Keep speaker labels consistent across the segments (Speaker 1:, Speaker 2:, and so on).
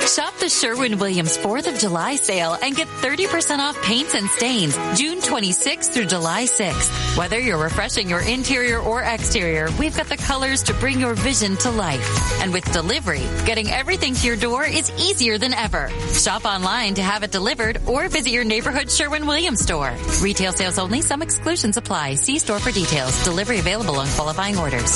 Speaker 1: Shop the Sherwin-Williams 4th of July sale and get 30% off paints and stains June 26th through July 6th. Whether you're refreshing your interior or exterior, we've got the colors to bring your vision to life. And with delivery, getting everything to your door is easier than ever. Shop online to have it delivered or visit your neighborhood Sherwin-Williams store. Retail sales only. Some exclusions apply. See store for details. Delivery available on qualifying orders.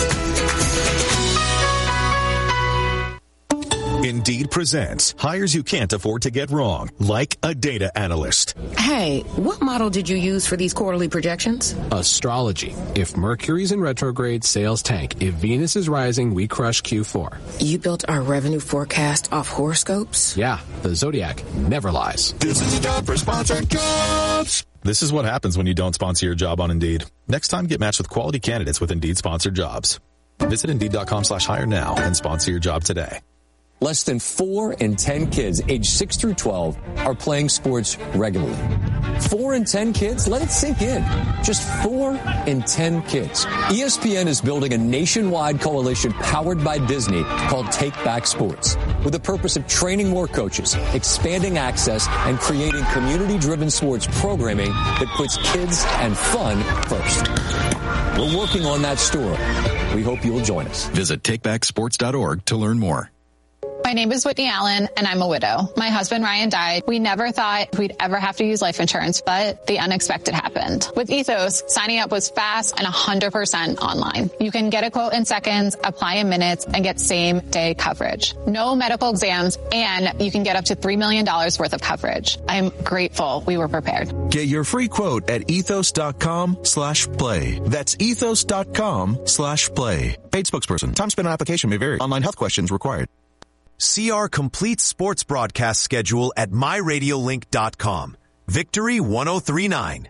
Speaker 2: Indeed presents hires you can't afford to get wrong, like a data analyst.
Speaker 3: Hey, what model did you use for these quarterly projections?
Speaker 4: Astrology. If Mercury's in retrograde, sales tank. If Venus is rising, we crush Q4.
Speaker 3: You built our revenue forecast off horoscopes?
Speaker 4: Yeah, the Zodiac never lies.
Speaker 2: This is the job for sponsored jobs. This is what happens when you don't sponsor your job on Indeed. Next time, get matched with quality candidates with Indeed sponsored jobs. Visit Indeed.com/hire now and sponsor your job today.
Speaker 5: Less than 4 in 10 kids aged 6 through 12 are playing sports regularly. 4 in 10 kids? Let it sink in. Just 4 in 10 kids. ESPN is building a nationwide coalition powered by Disney called Take Back Sports, with the purpose of training more coaches, expanding access, and creating community-driven sports programming that puts kids and fun first. We're working on that story. We hope you'll join us.
Speaker 6: Visit takebacksports.org to learn more.
Speaker 7: My name is Whitney Allen, and I'm a widow. My husband, Ryan, died. We never thought we'd ever have to use life insurance, but the unexpected happened. With Ethos, signing up was fast and 100% online. You can get a quote in seconds, apply in minutes, and get same-day coverage. No medical exams, and you can get up to $3 million worth of coverage. I'm grateful we were prepared.
Speaker 8: Get your free quote at ethos.com/play. That's ethos.com/play. Paid spokesperson. Time spent on application may vary. Online health questions required.
Speaker 9: See our complete sports broadcast schedule at myradiolink.com. Victory 1039.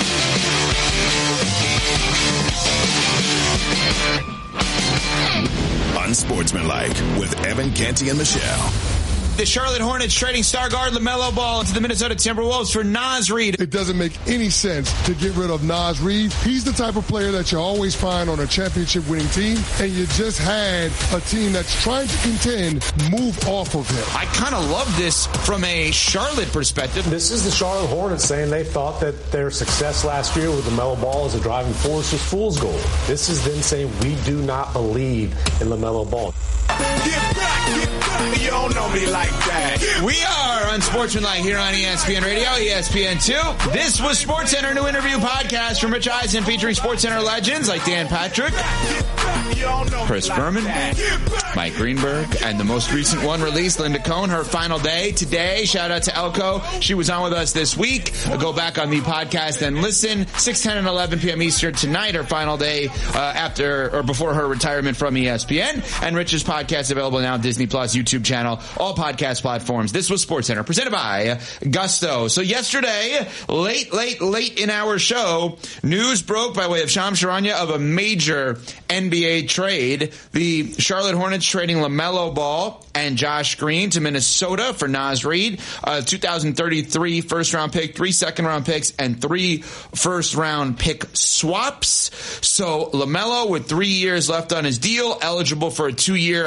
Speaker 2: Unsportsmanlike with Evan Canty and Michelle.
Speaker 10: The Charlotte Hornets trading star guard LaMelo Ball to the Minnesota Timberwolves for Naz Reid.
Speaker 11: It doesn't make any sense to get rid of Naz Reid. He's the type of player that you always find on a championship-winning team, and you just had a team that's trying to contend move off of him.
Speaker 10: I kind of love this from a Charlotte perspective.
Speaker 12: This is the Charlotte Hornets saying they thought that their success last year with LaMelo Ball as a driving force was fool's gold. This is them saying we do not believe in LaMelo Ball.
Speaker 10: Get back, you don't know me like that. We are Unsportsmanlike here on ESPN Radio, ESPN2. This was SportsCenter New Interview Podcast from Rich Eisen featuring SportsCenter legends like Dan Patrick, Chris Berman, Mike Greenberg, and the most recent one released, Linda Cohn, her final day today. Shout out to Elko. She was on with us this week. Go back on the podcast and listen. 6, 10, and 11 p.m. Eastern tonight, her final day after or before her retirement from ESPN. And Rich's podcast available now on Disney Plus, YouTube channel, all podcast platforms. This was SportsCenter presented by Gusto. So yesterday, late in our show, news broke by way of Shams Charania of a major NBA trade. The Charlotte Hornets trading LaMelo Ball and Josh Green to Minnesota for Naz Reid, 2033 first-round pick, 3 second-round picks, and 3 first-round pick swaps. So LaMelo with 3 years left on his deal, eligible for a 2-year,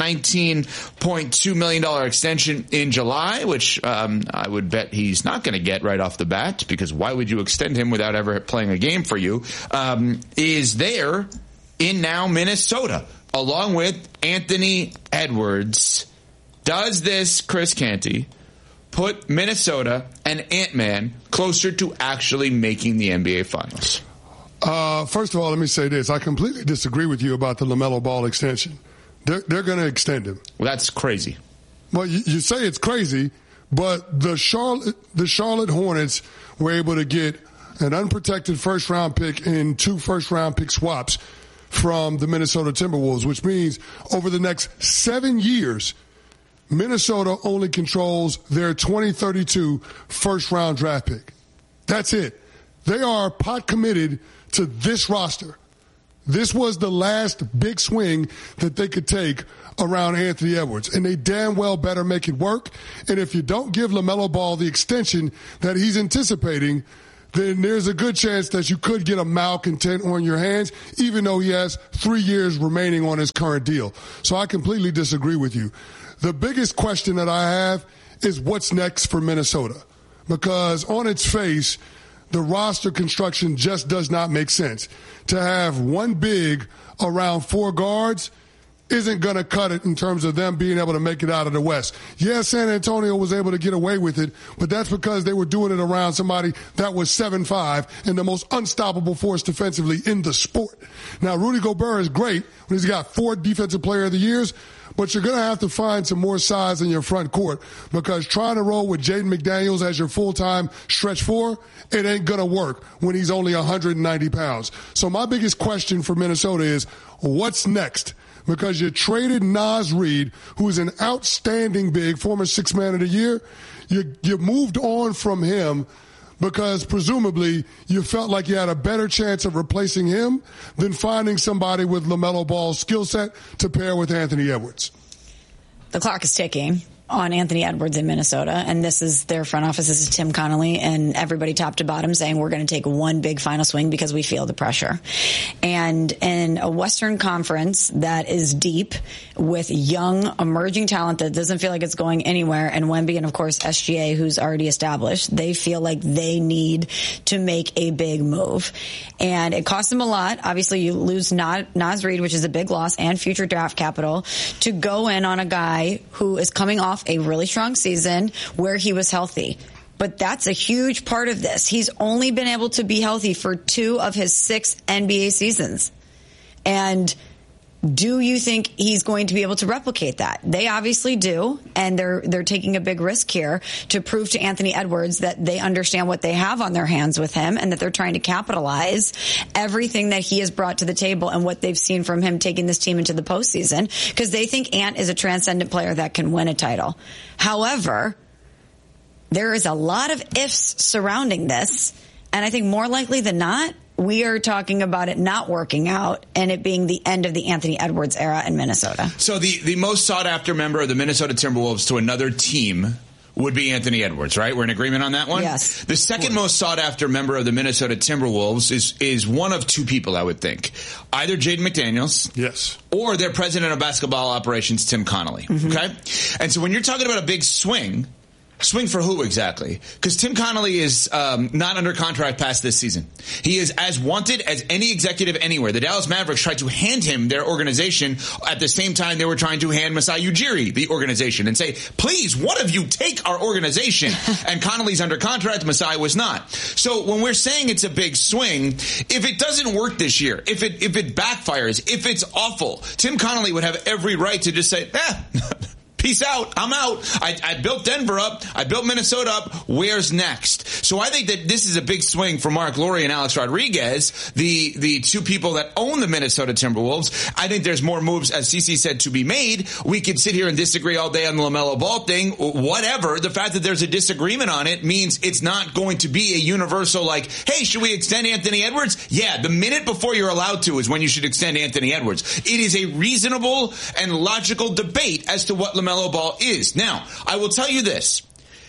Speaker 10: $119.2 million extension in July, which I would bet he's not going to get right off the bat, because why would you extend him without ever playing a game for you, is there in now Minnesota, along with Anthony Edwards. Does this, Chris Canty, put Minnesota and Ant-Man closer to actually making the NBA Finals?
Speaker 11: First of all, let me say this. I completely disagree with you about the LaMelo Ball extension. They're going to extend him.
Speaker 10: Well, that's crazy.
Speaker 11: Well, you say it's crazy, but the Charlotte Hornets were able to get an unprotected first-round pick and 2 first-round pick swaps from the Minnesota Timberwolves, which means over the next 7 years, Minnesota only controls their 2032 first-round draft pick. That's it. They are pot committed to this roster. This was the last big swing that they could take around Anthony Edwards, and they damn well better make it work. And if you don't give LaMelo Ball the extension that he's anticipating, then there's a good chance that you could get a malcontent on your hands, even though he has 3 years remaining on his current deal. So I completely disagree with you. The biggest question that I have is what's next for Minnesota? Because on its face, the roster construction just does not make sense. To have one big around 4 guards isn't going to cut it in terms of them being able to make it out of the West. Yes, San Antonio was able to get away with it, but that's because they were doing it around somebody that was 7'5" and the most unstoppable force defensively in the sport. Now, Rudy Gobert is great when he's got 4 Defensive Player of the Years, but you're going to have to find some more size in your front court because trying to roll with Jaden McDaniels as your full-time stretch 4, it ain't going to work when he's only 190 pounds. So my biggest question for Minnesota is, what's next? Because you traded Naz Reid, who is an outstanding big, former 6th Man of the Year. You moved on from him because presumably you felt like you had a better chance of replacing him than finding somebody with LaMelo Ball's skill set to pair with Anthony Edwards.
Speaker 13: The clock is ticking on Anthony Edwards in Minnesota, and this is their front office. This is Tim Connolly and everybody top to bottom saying we're going to take one big final swing because we feel the pressure. And in a Western Conference that is deep with young, emerging talent that doesn't feel like it's going anywhere, and Wemby and, of course, SGA, who's already established, they feel like they need to make a big move. And it costs them a lot. Obviously, you lose Naz Reid, which is a big loss, and future draft capital, to go in on a guy who is coming off a really strong season where he was healthy. But that's a huge part of this. He's only been able to be healthy for 2 of his 6 NBA seasons. And do you think he's going to be able to replicate that? They obviously do, and they're taking a big risk here to prove to Anthony Edwards that they understand what they have on their hands with him and that they're trying to capitalize everything that he has brought to the table and what they've seen from him taking this team into the postseason, because they think Ant is a transcendent player that can win a title. However, there is a lot of ifs surrounding this, and I think more likely than not, we are talking about it not working out and it being the end of the Anthony Edwards era in Minnesota.
Speaker 10: So the most sought-after member of the Minnesota Timberwolves to another team would be Anthony Edwards, right? We're in agreement on that one?
Speaker 13: Yes.
Speaker 10: The second most sought-after member of the Minnesota Timberwolves is one of 2 people, I would think. Either Jaden McDaniels.
Speaker 11: Yes.
Speaker 10: Or their president of basketball operations, Tim Connolly. Mm-hmm. Okay? And so when you're talking about a big swing for who exactly? Because Tim Connolly is not under contract past this season. He is as wanted as any executive anywhere. The Dallas Mavericks tried to hand him their organization at the same time they were trying to hand Masai Ujiri the organization and say, please, one of you take our organization. And Connolly's under contract, Masai was not. So when we're saying it's a big swing, if it doesn't work this year, if it backfires, if it's awful, Tim Connolly would have every right to just say, peace out. I'm out. I built Denver up. I built Minnesota up. Where's next? So I think that this is a big swing for Mark Lowry and Alex Rodriguez, the 2 people that own the Minnesota Timberwolves. I think there's more moves, as CeCe said, to be made. We could sit here and disagree all day on the LaMelo Ball thing. Whatever. The fact that there's a disagreement on it means it's not going to be a universal like, hey, should we extend Anthony Edwards? Yeah, the minute before you're allowed to is when you should extend Anthony Edwards. It is a reasonable and logical debate as to what LaMelo Ball is. Now, I will tell you this.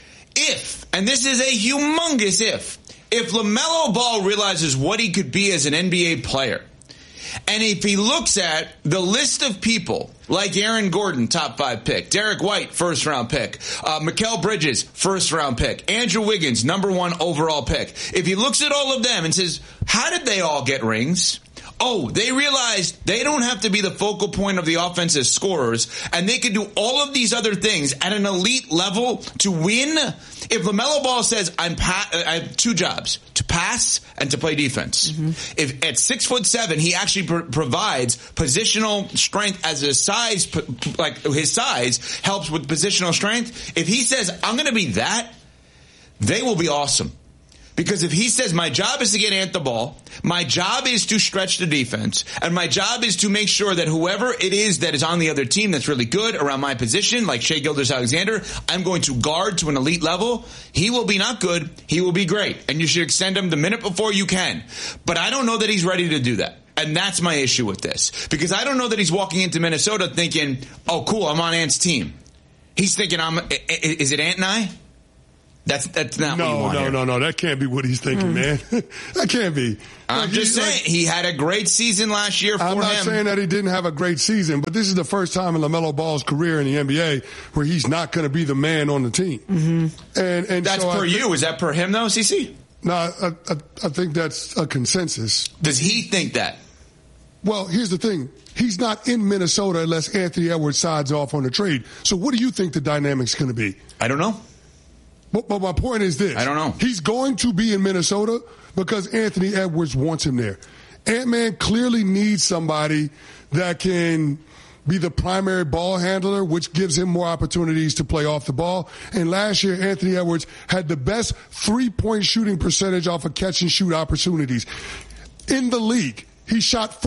Speaker 10: If, and this is a humongous if LaMelo Ball realizes what he could be as an NBA player, and if he looks at the list of people like Aaron Gordon, top 5 pick, Derek White, 1st round pick, Mikal Bridges, 1st round pick, Andrew Wiggins, number 1 overall pick. If he looks at all of them and says, how did they all get rings? Oh, they realized they don't have to be the focal point of the offense as scorers, and they can do all of these other things at an elite level to win. If LaMelo Ball says, I have 2 jobs, to pass and to play defense. Mm-hmm. If at 6'7", he actually provides positional strength as a size, like his size helps with positional strength. If he says, I'm going to be that, they will be awesome. Because if he says, my job is to get Ant the ball, my job is to stretch the defense, and my job is to make sure that whoever it is that is on the other team that's really good around my position, like Shai Gilgeous-Alexander, I'm going to guard to an elite level, he will be not good, he will be great. And you should extend him the minute before you can. But I don't know that he's ready to do that. And that's my issue with this. Because I don't know that he's walking into Minnesota thinking, oh, cool, I'm on Ant's team. He's thinking, is it Ant and I? That's not what you want here.
Speaker 11: No. That can't be what he's thinking, man. That can't be.
Speaker 10: I'm just saying, he had a great season last year for him.
Speaker 11: I'm not saying that he didn't have a great season, but this is the first time in LaMelo Ball's career in the NBA where he's not going to be the man on the team.
Speaker 13: Mm-hmm.
Speaker 11: And
Speaker 10: that's
Speaker 11: so
Speaker 10: per you. Is that per him, though, CC?
Speaker 11: No, I think that's a consensus.
Speaker 10: Does he think that?
Speaker 11: Well, here's the thing. He's not in Minnesota unless Anthony Edwards sides off on the trade. So what do you think the dynamic's going to be?
Speaker 10: I don't know.
Speaker 11: But my point is this.
Speaker 10: I don't know.
Speaker 11: He's going to be in Minnesota because Anthony Edwards wants him there. Ant-Man clearly needs somebody that can be the primary ball handler, which gives him more opportunities to play off the ball. And last year, Anthony Edwards had the best three-point shooting percentage off of catch-and-shoot opportunities in the league. He shot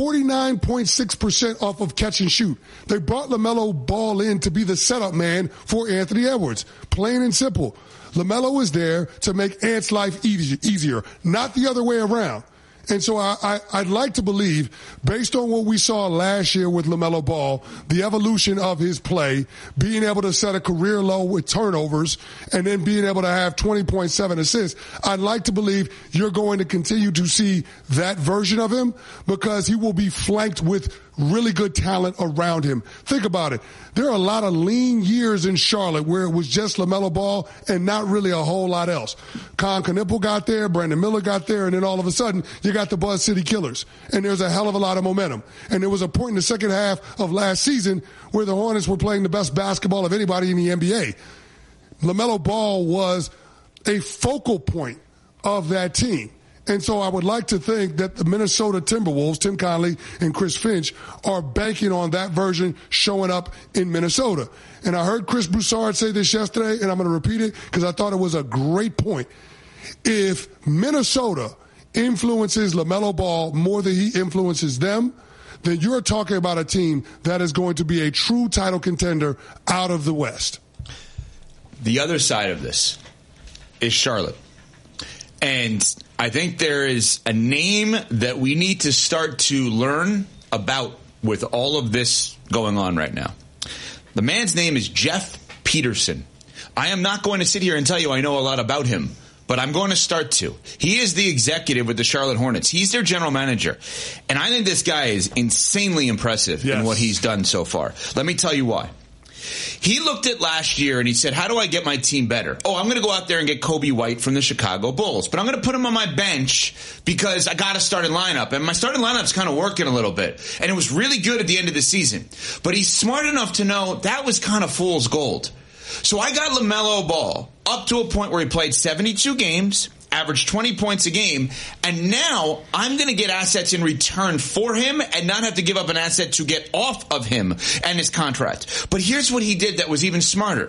Speaker 11: 49.6% off of catch and shoot. They brought LaMelo Ball in to be the setup man for Anthony Edwards. Plain and simple. LaMelo is there to make Ant's life easier, not the other way around. And so I'd like to believe, based on what we saw last year with LaMelo Ball, the evolution of his play, being able to set a career low with turnovers, and then being able to have 20.7 assists, I'd like to believe you're going to continue to see that version of him because he will be flanked with really good talent around him. Think about it. There are a lot of lean years in Charlotte where it was just LaMelo Ball and not really a whole lot else. Con Knipple got there, Brandon Miller got there, and then all of a sudden you got the Buzz City Killers. And there's a hell of a lot of momentum. And there was a point in the second half of last season where the Hornets were playing the best basketball of anybody in the NBA. LaMelo Ball was a focal point of that team. And so I would like to think that the Minnesota Timberwolves, Tim Connelly and Chris Finch, are banking on that version showing up in Minnesota. And I heard Chris Broussard say this yesterday, and I'm going to repeat it because I thought it was a great point. If Minnesota influences LaMelo Ball more than he influences them, then you're talking about a team that is going to be a true title contender out of the West.
Speaker 10: The other side of this is Charlotte. And I think there is a name that we need to start to learn about with all of this going on right now. The man's name is Jeff Peterson. I am not going to sit here and tell you I know a lot about him, but I'm going to start to. He is the executive with the Charlotte Hornets. He's their general manager. And I think this guy is insanely impressive in what he's done so far. Let me tell you why. He looked at last year and he said, how do I get my team better? Oh, I'm going to go out there and get Kobe White from the Chicago Bulls, but I'm going to put him on my bench because I got a starting lineup. And my starting lineup's kind of working a little bit. And it was really good at the end of the season. But he's smart enough to know that was kind of fool's gold. So I got LaMelo Ball up to a point where he played 72 games, averaged 20 points a game, and now I'm going to get assets in return for him and not have to give up an asset to get off of him and his contract. But here's what he did that was even smarter.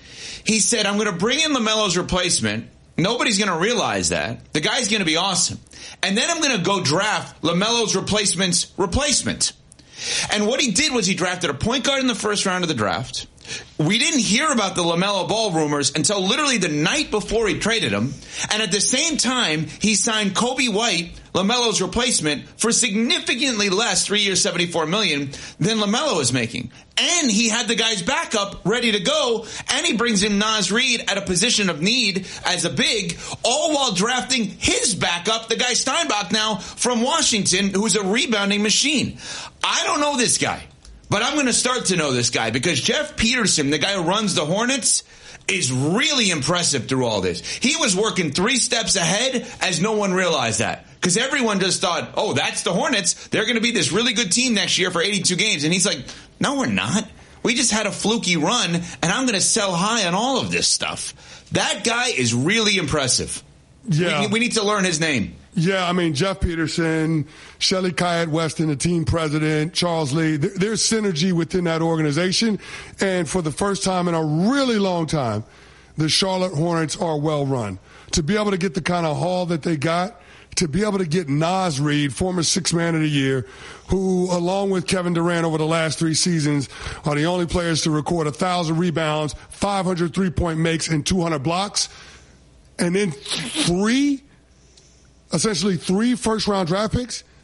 Speaker 10: He said, I'm going to bring in LaMelo's replacement. Nobody's going to realize that. The guy's going to be awesome. And then I'm going to go draft LaMelo's replacement's replacement. And what he did was he drafted a point guard in the first round of the draft. We didn't hear about the LaMelo Ball rumors until literally the night before he traded him. And at the same time, he signed Kobe White, LaMelo's replacement, for significantly less, 3 years, $74 million, than LaMelo is making. And he had the guy's backup ready to go, and he brings in Naz Reid at a position of need as a big, all while drafting his backup, the guy Steinbach now from Washington, who's a rebounding machine. I don't know this guy. But I'm going to start to know this guy because Jeff Peterson, the guy who runs the Hornets, is really impressive through all this. He was working 3 steps ahead as no one realized that. Because everyone just thought, oh, that's the Hornets. They're going to be this really good team next year for 82 games. And he's like, no, we're not. We just had a fluky run, and I'm going to sell high on all of this stuff. That guy is really impressive.
Speaker 11: Yeah.
Speaker 10: We need to learn his name.
Speaker 11: Yeah, I mean, Jeff Peterson, Shelly Kayat-Weston, the team president, Charles Lee, there's synergy within that organization. And for the first time in a really long time, the Charlotte Hornets are well run. To be able to get the kind of haul that they got, to be able to get Naz Reid, former 6th man of the year, who, along with Kevin Durant over the last 3 seasons, are the only players to record 1,000 rebounds, 500 3-point makes, and 200 blocks. And then 3 first-round draft picks.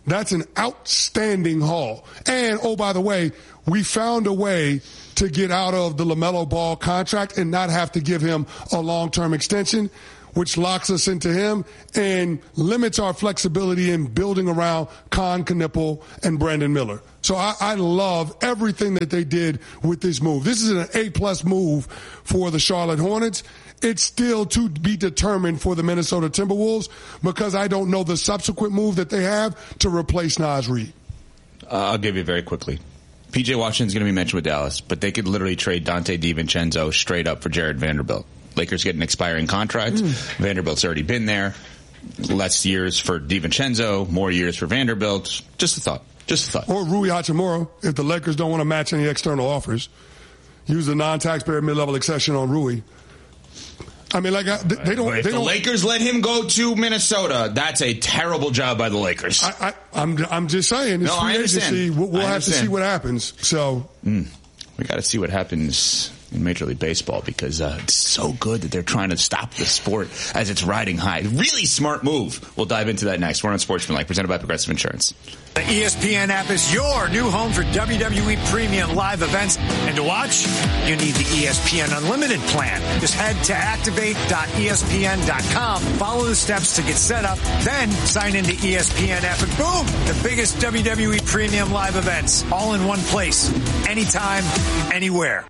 Speaker 11: That's an outstanding haul. And, oh, by the way, we found a way to get out of the LaMelo Ball contract and not have to give him a long-term extension, which locks us into him and limits our flexibility in building around Con Knueppel and Brandon Miller. So I love everything that they did with this move. This is an A-plus move for the Charlotte Hornets. It's still to be determined for the Minnesota Timberwolves because I don't know the subsequent move that they have to replace Naz Reid.
Speaker 10: I'll give you very quickly. P.J. Washington's going to be mentioned with Dallas, but they could literally trade Dante DiVincenzo straight up for Jared Vanderbilt. Lakers get an expiring contract. Vanderbilt's already been there. Less years for DiVincenzo, more years for Vanderbilt. Just a thought.
Speaker 11: Or Rui Hachimura, if the Lakers don't want to match any external offers. Use the non-taxpayer mid-level accession on Rui. I mean, like, they don't.
Speaker 10: If the Lakers let him go to Minnesota, that's a terrible job by the Lakers.
Speaker 11: I'm just saying. It's free agency. We'll have to see what happens. So
Speaker 10: we got to see what happens in Major League Baseball because it's so good that they're trying to stop the sport as it's riding high. Really smart move. We'll dive into that next. We're on Sportsmanlike, presented by Progressive Insurance.
Speaker 14: The ESPN app is your new home for WWE Premium live events. And to watch, you need the ESPN Unlimited plan. Just head to activate.espn.com, follow the steps to get set up, then sign into ESPN app, and boom, the biggest WWE Premium live events, all in one place, anytime, anywhere.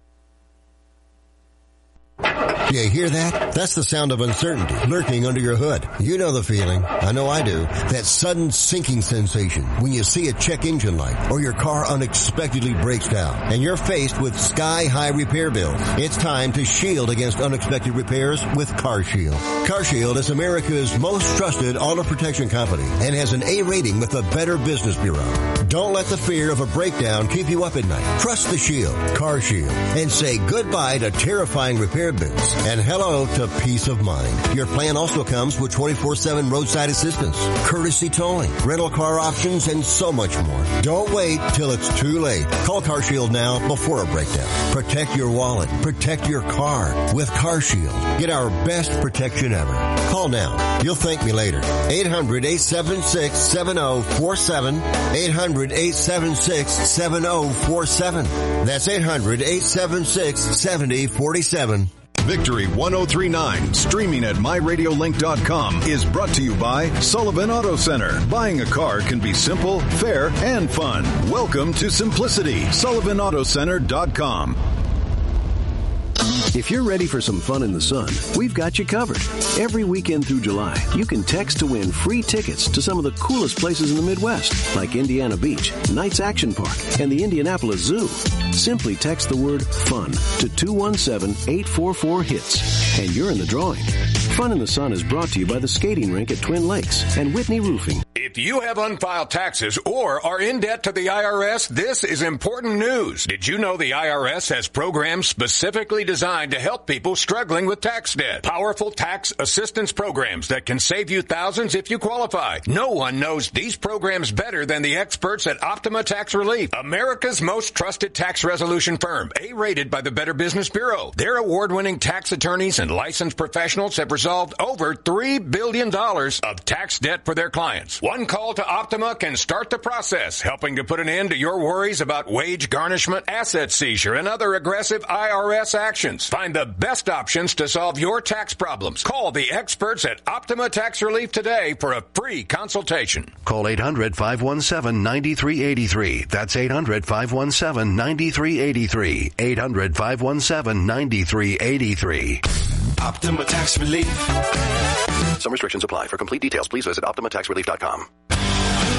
Speaker 15: You hear that? That's the sound of uncertainty lurking under your hood. You know the feeling. I know I do. That sudden sinking sensation when you see a check engine light or your car unexpectedly breaks down and you're faced with sky-high repair bills. It's time to shield against unexpected repairs with CarShield. CarShield is America's most trusted auto protection company and has an A rating with the Better Business Bureau. Don't let the fear of a breakdown keep you up at night. Trust the Shield, CarShield, and say goodbye to terrifying repair bills and hello to peace of mind. Your plan also comes with 24/7 roadside assistance, courtesy towing, rental car options, and so much more. Don't wait till it's too late. Call CarShield now before a breakdown. Protect your wallet. Protect your car with CarShield. Get our best protection ever. Call now. You'll thank me later. 800-876-7047. 800-876-7047. That's 800-876-7047.
Speaker 6: Victory 1039, streaming at myradiolink.com, is brought to you by Sullivan Auto Center. Buying a car can be simple, fair, and fun. Welcome to simplicity. SullivanAutoCenter.com.
Speaker 16: If you're ready for some fun in the sun, we've got you covered. Every weekend through July, you can text to win free tickets to some of the coolest places in the Midwest, like Indiana Beach, Knights Action Park, and the Indianapolis Zoo. Simply text the word FUN to 217-844-HITS, and you're in the drawing. Fun in the Sun is brought to you by the skating rink at Twin Lakes and Whitney Roofing.
Speaker 17: If you have unfiled taxes or are in debt to the IRS, this is important news. Did you know the IRS has programs specifically designed to help people struggling with tax debt? Powerful tax assistance programs that can save you thousands if you qualify. No one knows these programs better than the experts at Optima Tax Relief, America's most trusted tax resolution firm, A-rated by the Better Business Bureau. Their award-winning tax attorneys and licensed professionals have resolved over $3 billion of tax debt for their clients. One call to Optima can start the process, helping to put an end to your worries about wage garnishment, asset seizure, and other aggressive IRS actions. Find the best options to solve your tax problems. Call the experts at Optima Tax Relief today for a free consultation.
Speaker 16: Call 800-517-9383. That's 800-517-9383. 800-517-9383.
Speaker 18: Optima Tax Relief.
Speaker 16: Some restrictions apply. For complete details, please visit OptimaTaxRelief.com.